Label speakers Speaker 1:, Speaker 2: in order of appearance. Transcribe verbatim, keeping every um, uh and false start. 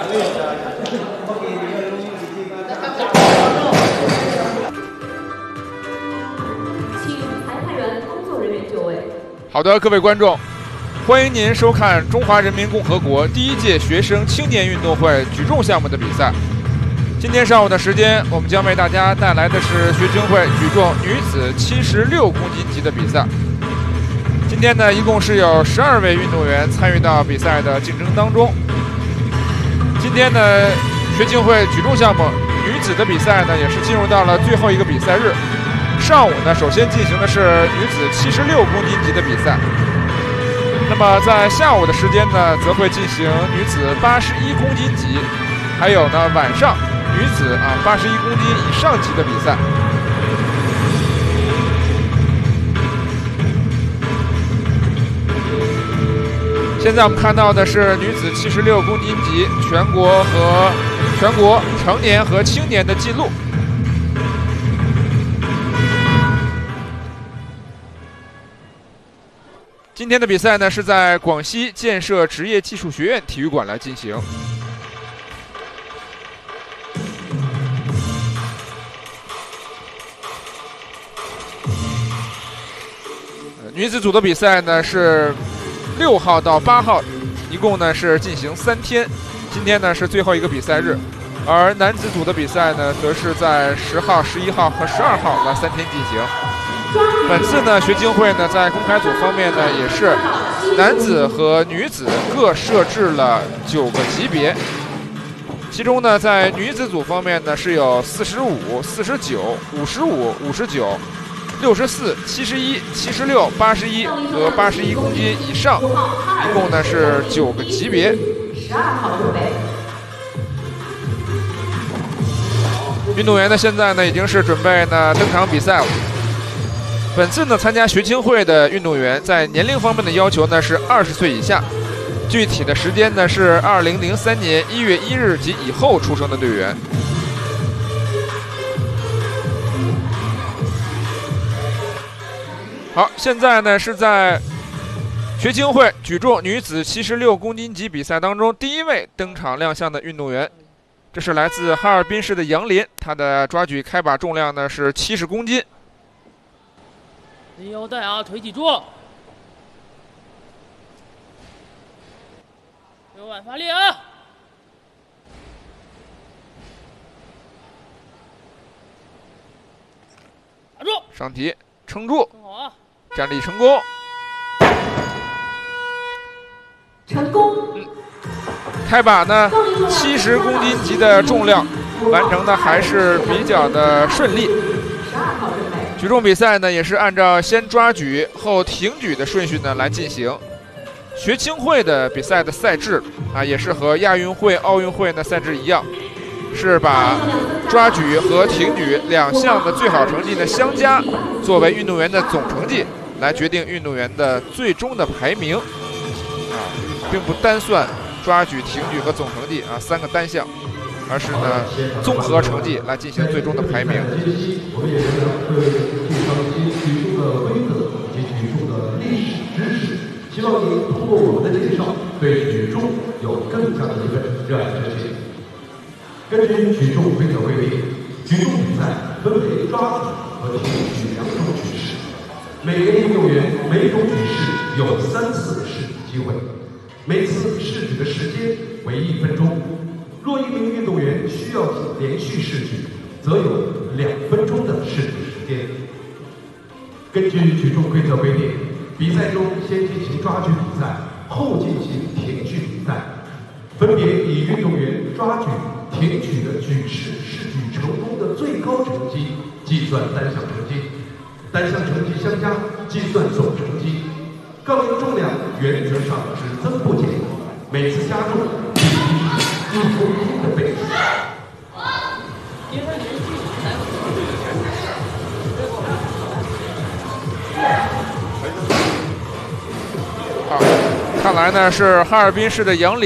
Speaker 1: 请裁判员、工作人员就位。
Speaker 2: 好的，各位观众，欢迎您收看中华人民共和国第一届学生青年运动会举重项目的比赛。今天上午的时间，我们将为大家带来的是学青会举重女子七十六公斤级的比赛。今天呢，一共是有十二位运动员参与到比赛的竞争当中。今天呢，学青会举重项目女子的比赛呢，也是进入到了最后一个比赛日。上午呢，首先进行的是女子七十六公斤级的比赛。那么在下午的时间呢，则会进行女子八十一公斤级，还有呢晚上女子啊八十一公斤以上级的比赛。现在我们看到的是女子七十六公斤级全国和全国成年和青年的记录。今天的比赛呢，是在广西建设职业技术学院体育馆来进行。女子组的比赛呢是六号到八号，一共呢是进行三天。今天呢是最后一个比赛日，而男子组的比赛呢，则是在十号、十一号和十二号来三天进行。本次呢，学青会呢在公开组方面呢，也是男子和女子各设置了九个级别。其中呢，在女子组方面呢，是有四十五、四十九、五十五、五十九、六十四、七十一、七十六、八十一和八十一公斤以上，一共呢是九个级别。
Speaker 1: 十二号准备。
Speaker 2: 运动员呢，现在呢已经是准备呢登场比赛了。本次呢，参加学青会的运动员在年龄方面的要求呢是二十岁以下，具体的时间呢是二零零三年一月一日及以后出生的队员。好，现在呢是在学青会举重女子七十六公斤级比赛当中第一位登场亮相的运动员，这是来自哈尔滨市的杨林，她的抓举开把重量呢是七十公斤。
Speaker 3: 拎腰带啊，腿脊柱，右腕发力啊！打住！
Speaker 2: 上提，撑住，
Speaker 3: 更好啊！
Speaker 2: 站立成功，
Speaker 1: 成功。
Speaker 2: 嗯，开把呢，七十公斤级的重量，完成的还是比较的顺利。举重比赛呢，也是按照先抓举后挺举的顺序呢来进行。学青会的比赛的赛制啊，也是和亚运会、奥运会的赛制一样，是把抓举和挺举两项的最好成绩呢相加，作为运动员的总成绩，来决定运动员的最终的排名。啊，并不单算抓举、挺举和总成绩啊三个单项，而是呢综合成绩来进行最终的排名。
Speaker 4: 我们也将会介绍一些举重的规则以及举重的历史知识，希望您通过我们的介绍，对举重有更加的一份热爱之情。根据举重规则规定，举重比赛分为抓举和挺举两种举式，每个运动员每种举式有三次试举机会，每次试举的时间为一分钟。若一名运动员需要连续试举，则有两分钟的试举时间。根据举重规则规定，比赛中先进行抓举比赛，后进行挺举比赛，分别以运动员抓举、挺举的举式试举成功的最高成绩计算单项成绩，单项成绩相加计算总成绩。杠铃重量原则上只增不减，每次加重必须是一公斤的倍数。
Speaker 2: 好，看来呢是哈尔滨市的杨林